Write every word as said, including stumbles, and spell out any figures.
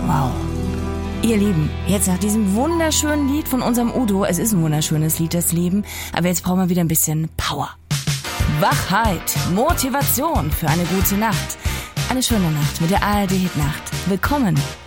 Wow. Ihr Lieben, jetzt nach diesem wunderschönen Lied von unserem Udo, es ist ein wunderschönes Lied, das Leben, aber jetzt brauchen wir wieder ein bisschen Power. Wachheit, Motivation für eine gute Nacht. Eine schöne Nacht mit der A R D Hitnacht. Willkommen